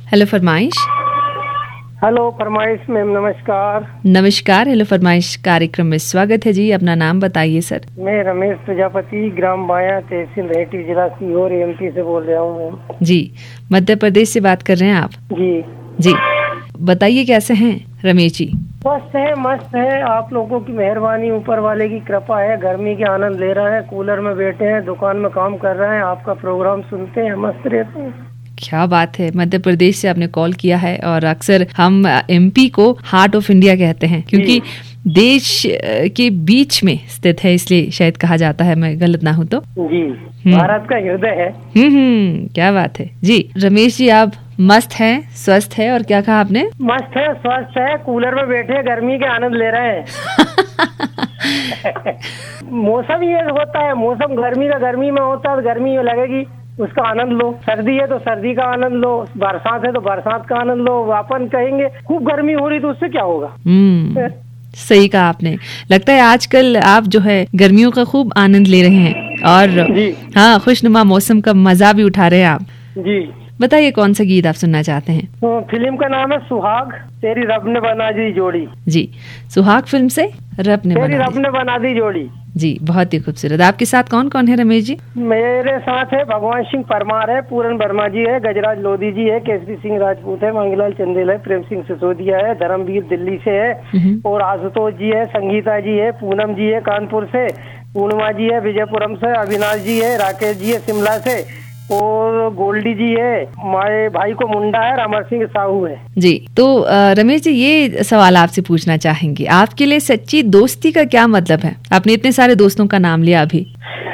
Hello फरमाइश। Hello फरमाइश ma'am, नमस्कार। नमस्कार। हेलो फरमाइश कार्यक्रम में स्वागत है जी। अपना नाम बताइए सर। मैं रमेश प्रजापति, ग्राम बाया, तहसील रेहटी, जिला सीहोर, एमपी से बोल रहा हूँ मैम। जी, मध्य प्रदेश से बात कर रहे हैं आप? जी जी, बताइए कैसे हैं रमेश जी? स्वस्थ है, मस्त है। आप लोगों की मेहरबानी, ऊपर वाले की कृपा है। गर्मी के आनंद ले रहे हैं, कूलर में बैठे हैं, दुकान में काम कर रहे हैं, आपका प्रोग्राम सुनते हैं, मस्त रहते हैं। क्या बात है, मध्य प्रदेश से आपने कॉल किया है। और अक्सर हम एमपी को हार्ट ऑफ इंडिया कहते हैं क्योंकि देश के बीच में स्थित है, इसलिए शायद कहा जाता है, मैं गलत ना हूँ तो। जी, भारत का हृदय है। क्या बात है जी। रमेश जी, आप मस्त हैं, स्वस्थ है, और क्या कहा आपने? मस्त है, स्वस्थ है, कूलर में बैठे गर्मी के आनंद ले रहे हैं। मौसम ये होता है, मौसम गर्मी का गर्मी में होता है, गर्मी लगेगी उसका आनंद लो। सर्दी है तो सर्दी का आनंद लो, बरसात है तो बरसात का आनंद लो। अपन कहेंगे खूब गर्मी हो रही तो उससे क्या होगा। सही कहा आपने। लगता है आजकल आप जो है गर्मियों का खूब आनंद ले रहे हैं और हाँ, खुशनुमा मौसम का मजा भी उठा रहे हैं आप। जी, बताइए कौन सा गीत आप सुनना चाहते हैं? तो फिल्म का नाम है सुहाग, तेरी रब ने बना दी जोड़ी। जी, सुहाग फिल्म से रब ने बना दी जोड़ी। जी, बहुत ही खूबसूरत। आपके साथ कौन कौन है रमेश जी? मेरे साथ है भगवान सिंह परमार है, पूरन वर्मा जी है, गजराज लोधी जी है, केसरी सिंह राजपूत है, मंगलाल चंदेल है, प्रेम सिंह सिसोदिया है, धर्मवीर दिल्ली से है, और आशुतोष जी है, संगीता जी है, पूनम जी है कानपुर से, पूर्णिमा जी है विजयपुरम से, अविनाश जी है, राकेश जी है शिमला से, और गोल्डी जी है, हमारे भाई को मुंडा है, अमर सिंह साहू है। जी, तो रमेश जी, ये सवाल आपसे पूछना चाहेंगे, आपके लिए सच्ची दोस्ती का क्या मतलब है? आपने इतने सारे दोस्तों का नाम लिया अभी।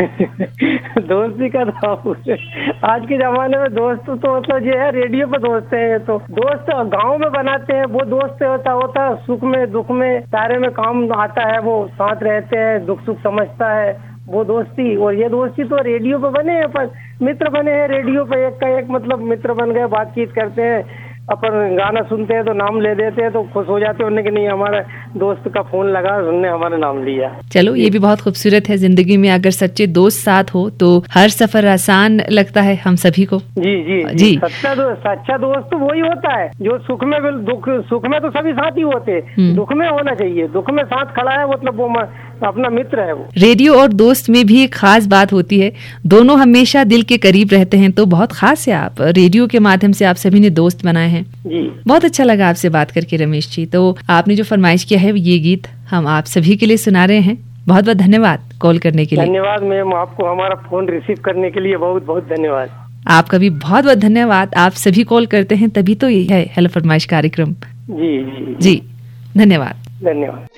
दोस्ती का तो आज के जमाने में दोस्त तो मतलब ये है, रेडियो पे दोस्त है। तो दोस्त गांव में बनाते हैं, वो दोस्त होता सुख में दुख में सारे में काम आता है, वो साथ रहते हैं, दुख सुख समझता है, वो दोस्ती। और ये दोस्ती तो रेडियो पे बने हैं, पर मित्र बने हैं रेडियो पे, एक का एक मतलब मित्र बन गए, बातचीत करते हैं, अपन गाना सुनते हैं तो नाम ले देते हैं तो खुश हो जाते हैं कि नहीं हमारे दोस्त का फोन लगा, उन्होंने हमारा नाम लिया। चलो, ये भी बहुत खूबसूरत है। जिंदगी में अगर सच्चे दोस्त साथ हो तो हर सफर आसान लगता है हम सभी को। जी जी जी, सच्चा दोस्त तो वही होता है जो सुख में, सुख में तो सभी साथ ही होते हैं, दुख में होना चाहिए, दुख में साथ खड़ा है मतलब वो अपना मित्र है वो। रेडियो और दोस्त में भी एक खास बात होती है, दोनों हमेशा दिल के करीब रहते हैं, तो बहुत खास है। आप रेडियो के माध्यम से आप सभी ने दोस्त बनाए हैं। जी, बहुत अच्छा लगा आपसे बात करके रमेश जी। तो आपने जो फरमाइश किया है ये गीत हम आप सभी के लिए सुना रहे हैं। बहुत बहुत धन्यवाद कॉल करने के लिए। धन्यवाद मैम, आपको हमारा फोन रिसीव करने के लिए बहुत बहुत धन्यवाद। आपका भी बहुत बहुत धन्यवाद। आप सभी कॉल करते हैं तभी तो ये है हेलो फरमाइश कार्यक्रम। जी जी जी, धन्यवाद। धन्यवाद।